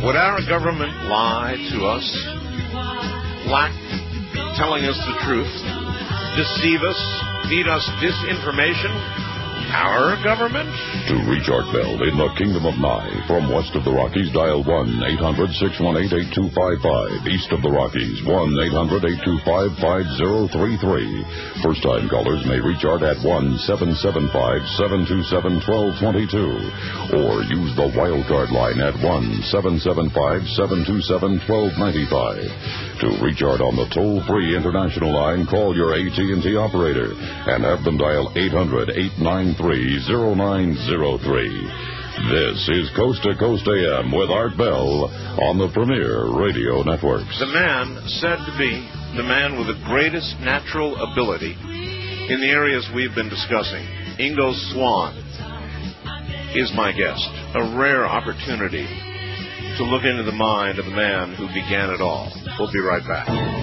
Would our government lie to us, lack telling us the truth, deceive us, feed us disinformation? Our government? To reach Art Bell in the Kingdom of Nye, from west of the Rockies, dial 1-800-618-8255. East of the Rockies, 1-800-825-5033. First-time callers may reach Art at 1-775-727-1222. Or use the wildcard line at 1-775-727-1295. To reach Art on the toll-free international line, call your AT&T operator and have them dial 800-893-0903. This is Coast to Coast AM with Art Bell on the Premier Radio Networks. The man said to be the man with the greatest natural ability in the areas we've been discussing, Ingo Swann, is my guest. A rare opportunity to look into the mind of the man who began it all. We'll be right back.